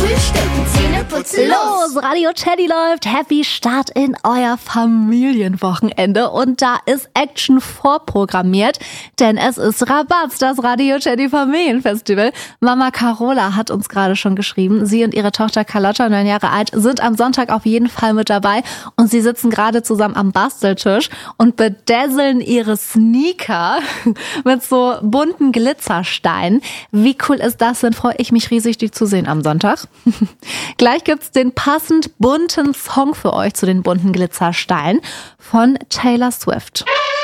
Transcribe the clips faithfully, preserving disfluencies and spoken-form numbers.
Frühstücken, Zähne putzen, los! Los, Radio Teddy läuft. Happy Start in euer Familienwochenende. Und da ist Action vorprogrammiert, denn es ist Rabatz, das Radio Teddy Familienfestival. Mama Carola hat uns gerade schon geschrieben, sie und ihre Tochter Carlotta, neun Jahre alt, sind am Sonntag auf jeden Fall mit dabei. Und sie sitzen gerade zusammen am Basteltisch und bedazzlen ihre Sneaker mit so bunten Glitzersteinen. Wie cool ist das denn? Freue ich mich riesig, die zu sehen am Sonntag. Gleich gibt's den passend bunten Song für euch zu den bunten Glitzersteinen von Taylor Swift.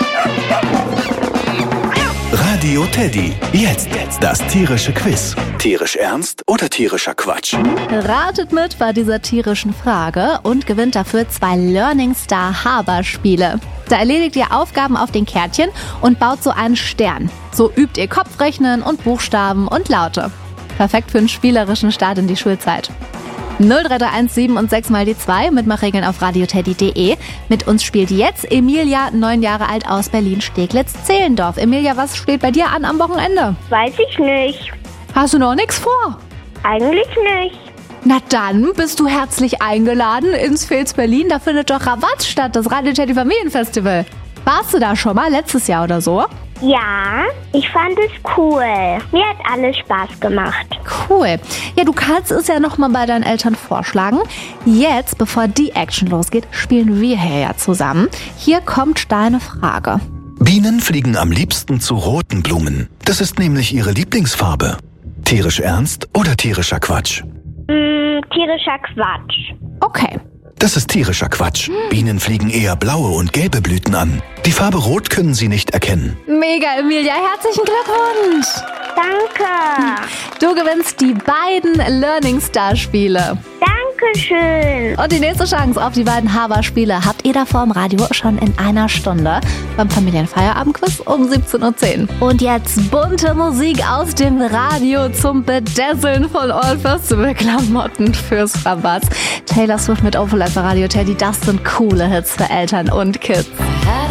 Radio Teddy. Jetzt das tierische Quiz. Tierisch ernst oder tierischer Quatsch? Ratet mit bei dieser tierischen Frage und gewinnt dafür zwei Learning Star Haber-Spiele. Da erledigt ihr Aufgaben auf den Kärtchen und baut so einen Stern. So übt ihr Kopfrechnen und Buchstaben und Laute. Perfekt für einen spielerischen Start in die Schulzeit. null drei drei eins sieben und sechs mal die zwei, Mitmachregeln auf radioteddy punkt de. Mit uns spielt jetzt Emilia, neun Jahre alt, aus Berlin-Steglitz-Zehlendorf. Emilia, was steht bei dir an am Wochenende? Weiß ich nicht. Hast du noch nichts vor? Eigentlich nicht. Na dann bist du herzlich eingeladen ins Fels Berlin. Da findet doch Rabatz statt, das Radio Teddy Familienfestival. Warst du da schon mal, letztes Jahr oder so? Ja, ich fand es cool. Mir hat alles Spaß gemacht. Cool. Ja, du kannst es ja nochmal bei deinen Eltern vorschlagen. Jetzt, bevor die Action losgeht, spielen wir hier ja zusammen. Hier kommt deine Frage. Bienen fliegen am liebsten zu roten Blumen. Das ist nämlich ihre Lieblingsfarbe. Tierisch ernst oder tierischer Quatsch? Mm, tierischer Quatsch. Okay. Das ist tierischer Quatsch. Bienen fliegen eher blaue und gelbe Blüten an. Die Farbe Rot können sie nicht erkennen. Mega, Emilia. Herzlichen Glückwunsch. Danke. Du gewinnst die beiden Learning Star Spiele. Dankeschön. Und die nächste Chance auf die beiden Haber-Spiele habt ihr davor im Radio schon in einer Stunde beim Familienfeierabendquiz um siebzehn Uhr zehn. Und jetzt bunte Musik aus dem Radio zum Bedazzlen von euren Festival-Klamotten fürs Rabatz. Taylor Swift mit Overlap bei Radio Teddy, das sind coole Hits für Eltern und Kids.